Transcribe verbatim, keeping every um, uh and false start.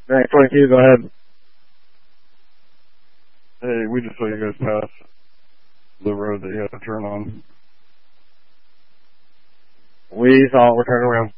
Mac twenty-two, go ahead. Hey, we just saw you guys pass the road that you have to turn on. We saw it. We're turning around.